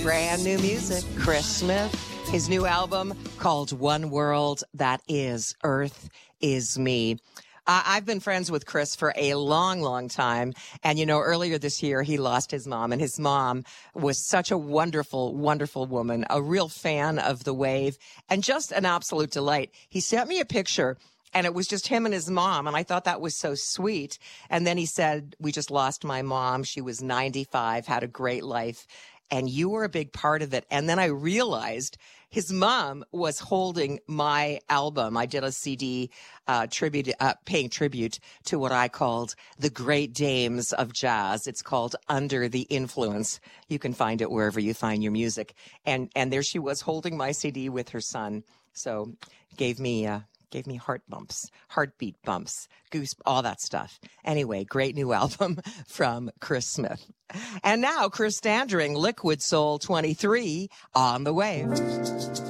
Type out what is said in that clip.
Brand new music, Chris Smith. His new album called One World, that is Earth Is Me. I've been friends with Chris for a long, long time. And, you know, earlier this year, he lost his mom. And his mom was such a wonderful, wonderful woman, a real fan of The Wave, and just an absolute delight. He sent me a picture, and it was just him and his mom. And I thought that was so sweet. And then he said, we just lost my mom. She was 95, had a great life. And you were a big part of it. And then I realized his mom was holding my album. I did a CD paying tribute to what I called the great dames of jazz. It's called Under the Influence. You can find it wherever you find your music. And there she was holding my CD with her son. So gave me heart bumps, heartbeat bumps, goose, all that stuff. Anyway, great new album from Chris Smith. And now Chris Standring, Liquid Soul 23 on the Wave.